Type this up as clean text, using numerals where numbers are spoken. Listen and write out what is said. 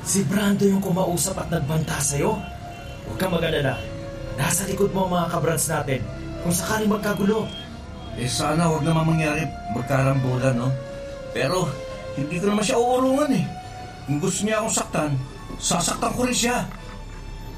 Si Brando yung kumausap at nagbanta sa'yo. Huwag kang mag-alala. Nasa likod mo ang mga kabrads natin kung sakaling magkagulo. Sana huwag naman mangyari magkarambulan, no? Pero hindi ko naman siya uurungan eh. Kung gusto niya akong saktan, sasaktan ko rin siya.